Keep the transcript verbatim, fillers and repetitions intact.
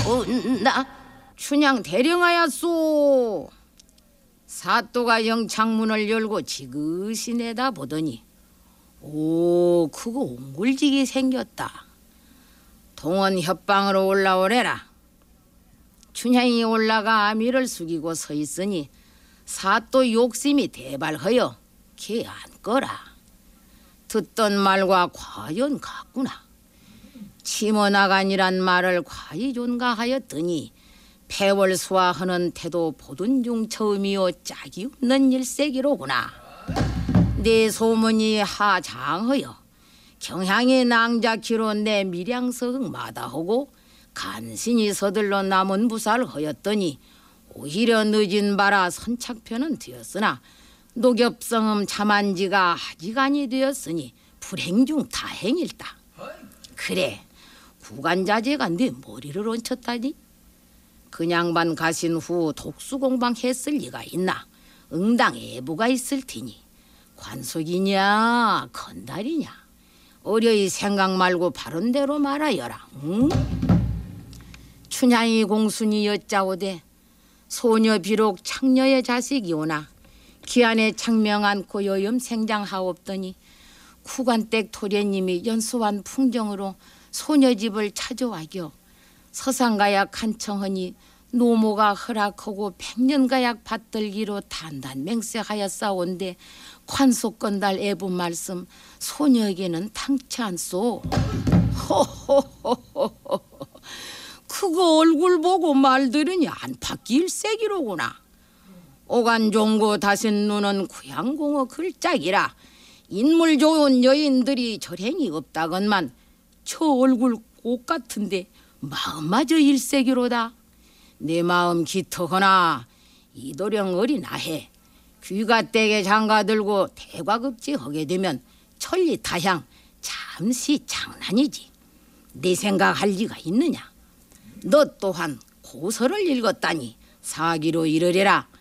어, 나 춘향 대령하였소. 사또가 영창문을 열고 지그시 내다보더니 오, 그거 옹굴지게 생겼다. 동원 협방으로 올라오래라. 춘향이 올라가 아미를 숙이고 서 있으니 사또 욕심이 대발하여 걔 안거라. 듣던 말과 과연 같구나. 치모나간이란 말을 과히 존가하였더니 패월수화하는 태도 보던 중 처음이요 짝이 없는 일세기로구나. 내 소문이 하장하여 경향의 낭자키로 내 밀양서흥 마다하고 간신히 서둘러 남은 부사를 하였더니 오히려 늦은 바라 선착편은 되었으나 녹엽성음 자만지가 아지간이 되었으니 불행 중 다행일다. 그래, 구간자제가 네 머리를 얹혔다니? 그냥반 가신 후 독수공방 했을 리가 있나? 응당 애부가 있을 테니 관속이냐 건달이냐 어려이 생각 말고 바른 대로 말하여라. 응? 춘향이 공순이 여짜오되 소녀 비록 창녀의 자식이오나 기안에 창명 않고 여염 생장하옵더니 쿠관댁 토련님이 연소한 풍경으로 소녀 집을 찾아와겨 서상가약 간청하니 노모가 허락하고 백년가약 받들기로 단단 맹세하였사온데 관속건달 애부 말씀 소녀에게는 탕치 않소. 호호호호호. 그거 얼굴 보고 말 들으니 안팎이 일색이로구나. 오간종고 다신 눈은 구양공어 글짝이라 인물 좋은 여인들이 절행이 없다건만 저 얼굴 꽃 같은데 마음마저 일색이로다. 내 마음 기터거나 이도령 어린아해 귀가댁에 장가들고 대과급지 하게 되면 천리타향 잠시 장난이지. 내 생각할 리가 있느냐. 너 또한 고서를 읽었다니 사기로 이르래라.